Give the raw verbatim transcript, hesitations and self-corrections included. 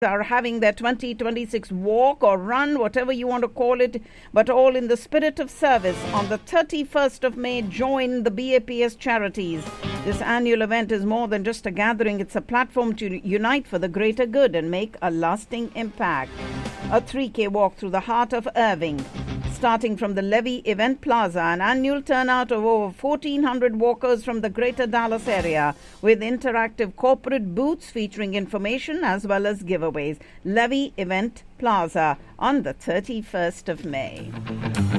are having their twenty twenty-six walk or run, whatever you want to call it, but all in the spirit of service. On the thirty-first of May, join the B A P S charities. This annual event is more than just a gathering. It's a platform to unite for the greater good and make a lasting impact. A three K walk through the heart of Irving. Starting from the Levy Event Plaza, an annual turnout of over fourteen hundred walkers from the greater Dallas area with interactive corporate booths featuring information as well as giveaways. Levy Event Plaza on the thirty-first of May.